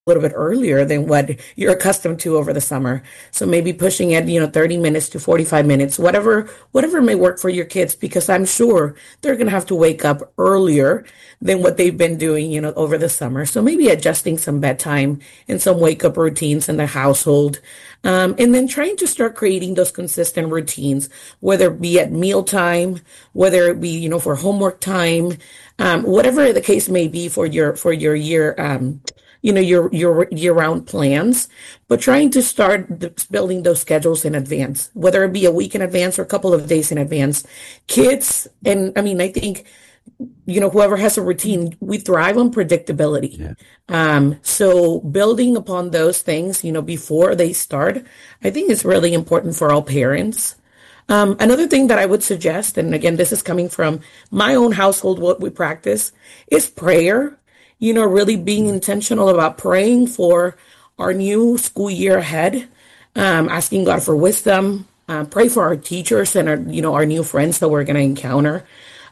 little bit earlier than what you're accustomed to over the summer. So maybe pushing it, 30 minutes to 45 minutes, whatever may work for your kids, because I'm sure they're going to have to wake up earlier than what they've been doing, over the summer. So maybe adjusting some bedtime and some wake up routines in the household. And then trying to start creating those consistent routines, whether it be at mealtime, whether it be, for homework time, whatever the case may be for your year, your year-round plans, but trying to start building those schedules in advance, whether it be a week in advance or a couple of days in advance. Kids, and I mean, I think, whoever has a routine, we thrive on predictability. Yeah. So building upon those things, before they start, I think is really important for all parents. Another thing that I would suggest, and again, this is coming from my own household, what we practice is prayer. Really being intentional about praying for our new school year ahead, asking God for wisdom, pray for our teachers and our new friends that we're going to encounter.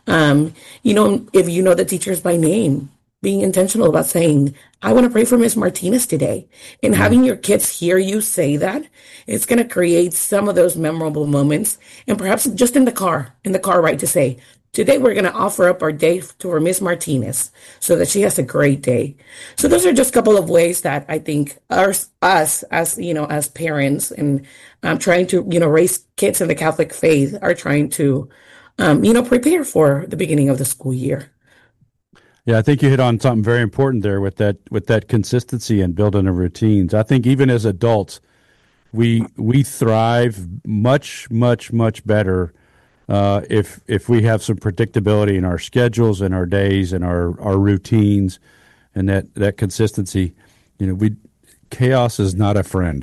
If you know the teachers by name, being intentional about saying, I want to pray for Miss Martinez today. And having your kids hear you say that, it's going to create some of those memorable moments. And perhaps just in the car ride to say, today we're going to offer up our day to our Miss Martinez so that she has a great day. So those are just a couple of ways that I think us as parents and trying to, raise kids in the Catholic faith are trying to, prepare for the beginning of the school year. Yeah, I think you hit on something very important there with that consistency and building of routines. I think even as adults, we thrive much, much, much better if we have some predictability in our schedules and our days and our routines and that consistency. Chaos is not a friend.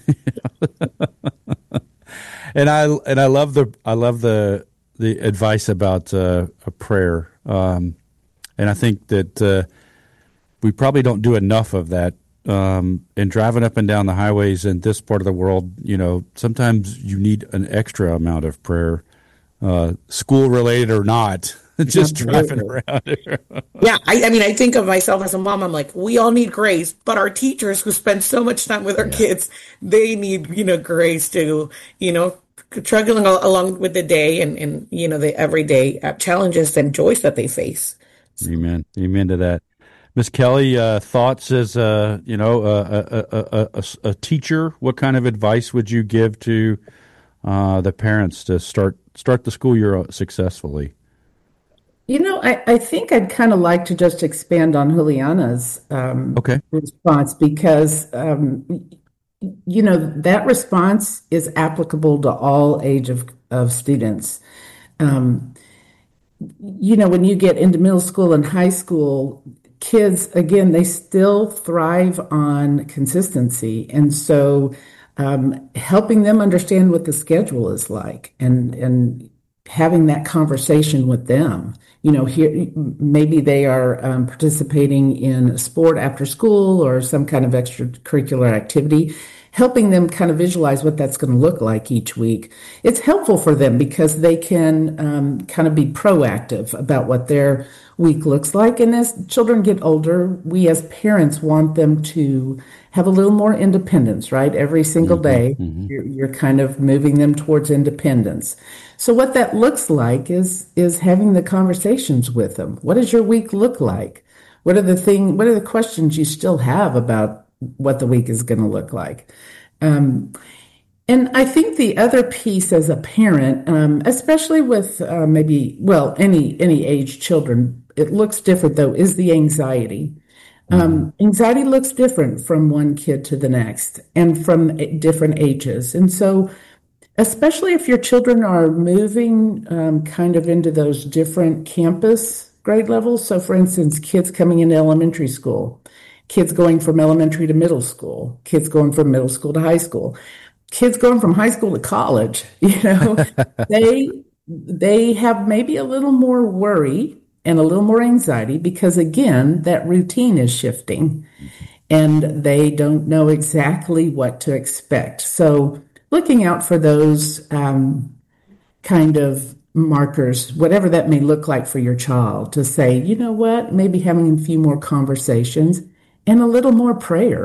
And I love the advice about a prayer. And I think that we probably don't do enough of that. And driving up and down the highways in this part of the world, sometimes you need an extra amount of prayer, school related or not, just driving around. Yeah, I think of myself as a mom. I'm like, we all need grace, but our teachers who spend so much time with our kids, they need, grace to, struggling along with the day and the everyday challenges and joys that they face. Amen. Amen to that. Miss Kelly, thoughts as a teacher? What kind of advice would you give to the parents to start the school year successfully? I think I'd kind of like to just expand on Juliana's response because that response is applicable to all age of students. When you get into middle school and high school, kids, again, they still thrive on consistency. And so helping them understand what the schedule is like and having that conversation with them. Here, maybe they are participating in a sport after school or some kind of extracurricular activity, helping them kind of visualize what that's going to look like each week. It's helpful for them because they can kind of be proactive about what their week looks like. And as children get older, we as parents want them to have a little more independence, right? Every single day, you're kind of moving them towards independence. So what that looks like is having the conversations with them. What does your week look like? What are the questions you still have about what the week is going to look like? And I think the other piece as a parent, especially with any age children, it looks different though, is the anxiety. Anxiety looks different from one kid to the next and from different ages. And so especially if your children are moving kind of into those different campus grade levels. So for instance, kids coming into elementary school, kids going from elementary to middle school, kids going from middle school to high school, kids going from high school to college, they have maybe a little more worry and a little more anxiety because again, that routine is shifting and they don't know exactly what to expect. So looking out for those kind of markers, whatever that may look like for your child, to say, you know what, maybe having a few more conversations and a little more prayer.